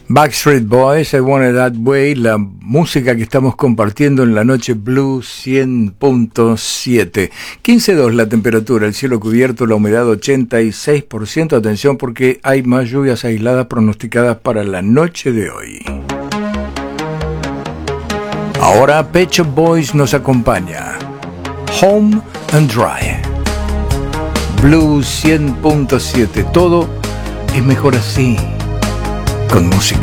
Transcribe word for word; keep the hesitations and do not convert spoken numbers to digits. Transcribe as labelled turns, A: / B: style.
A: Backstreet Boys, I Want It That Way, la música que estamos compartiendo en la noche Blue cien punto siete. quince dos la temperatura, el cielo cubierto, la humedad ochenta y seis por ciento. Atención porque hay más lluvias aisladas pronosticadas para la noche de hoy. Ahora Pet Shop Boys nos acompaña. Home and Dry. Blue cien punto siete. Todo es mejor así. Con música.